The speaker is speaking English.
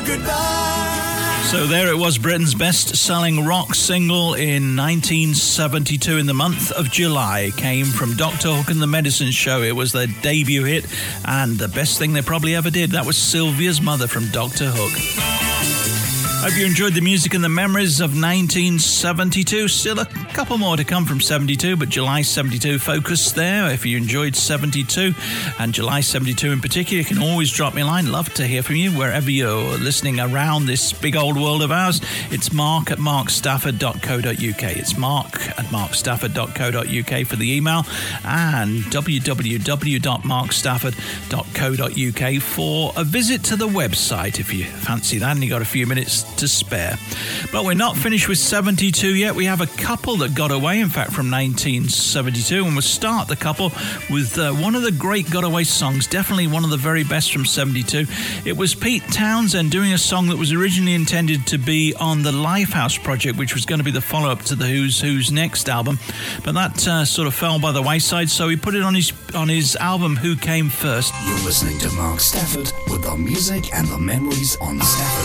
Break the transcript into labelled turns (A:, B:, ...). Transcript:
A: So there it was, Britain's best-selling rock single in 1972 in the month of July. Came from Dr. Hook and the Medicine Show. It was their debut hit and the best thing they probably ever did. That was Sylvia's Mother from Dr. Hook. Hope you enjoyed the music and the memories of 1972. Still a couple more to come from 72, but July 72 focus there. If you enjoyed 72 and July 72 in particular, you can always drop me a line. Love to hear from you wherever you're listening around this big old world of ours. It's mark@markstafford.co.uk. It's mark@markstafford.co.uk for the email, and www.markstafford.co.uk for a visit to the website if you fancy that and you got a few minutes to spare. But we're not finished with 72 yet. We have a couple that got away, in fact, from 1972, and we'll start the couple with one of the great got away songs, definitely one of the very best from 72. It was Pete Townsend doing a song that was originally intended to be on the Lifehouse project, which was going to be the follow-up to the Who's Who's next album, but that sort of fell by the wayside, so he put it on his album Who Came First.
B: You're listening to Mark Stafford with the music and the memories on Stafford.